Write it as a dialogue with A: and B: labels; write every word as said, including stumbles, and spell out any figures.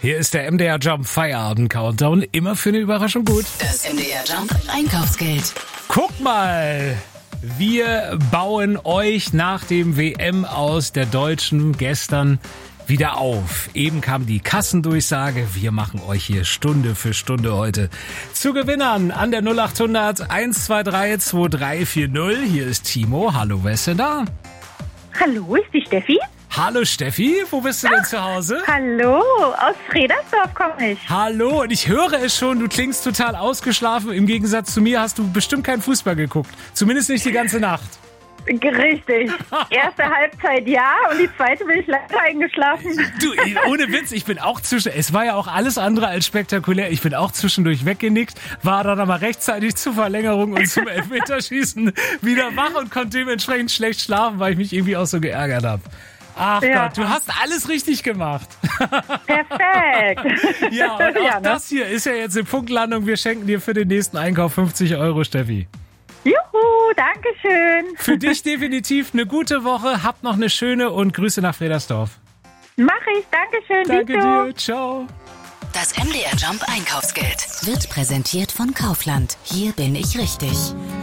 A: Hier ist der M D R Jump Feierabend Countdown. Immer für eine Überraschung gut.
B: Das M D R Jump Einkaufsgeld.
A: Guck mal, wir bauen euch nach dem W M aus der Deutschen gestern wieder auf. Eben kam die Kassendurchsage. Wir machen euch hier Stunde für Stunde heute zu Gewinnern an der null acht hundert eins zwei drei zwei drei vier null. Hier ist Timo. Hallo, wer ist denn da?
C: Hallo, ist die Steffi?
A: Hallo Steffi, wo bist du denn zu Hause?
C: Hallo, aus Fredersdorf komme ich.
A: Hallo, und ich höre es schon, du klingst total ausgeschlafen. Im Gegensatz zu mir hast du bestimmt keinen Fußball geguckt. Zumindest nicht die ganze Nacht.
C: Richtig. Erste Halbzeit ja und die zweite bin ich leider eingeschlafen.
A: Du, ohne Witz, ich bin auch zwischen, es war ja auch alles andere als spektakulär. Ich bin auch zwischendurch weggenickt, war dann aber rechtzeitig zur Verlängerung und zum Elfmeterschießen wieder wach und konnte dementsprechend schlecht schlafen, weil ich mich irgendwie auch so geärgert habe. Ach ja. Gott, du hast alles richtig gemacht.
C: Perfekt.
A: Ja, und auch ja, ne? Das hier ist ja jetzt eine Punktlandung. Wir schenken dir für den nächsten Einkauf fünfzig Euro, Steffi.
C: Juhu, danke schön.
A: Für dich definitiv eine gute Woche. Habt noch eine schöne und Grüße nach Fredersdorf.
C: Mach ich, danke schön.
A: Danke
C: Dito.
A: dir, ciao.
B: Das M D R Jump Einkaufsgeld wird präsentiert von Kaufland. Hier bin ich richtig.